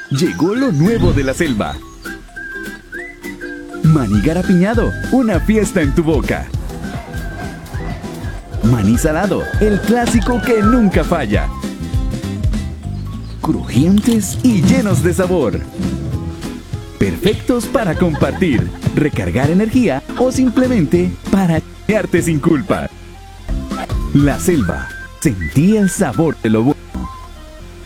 Llegó lo nuevo de la selva. Maní garapiñado, una fiesta en tu boca. Maní salado, el clásico que nunca falla. Crujientes y llenos de sabor. Perfectos para compartir, recargar energía o simplemente para echarte sin culpa. La selva, sentí el sabor de lo bueno.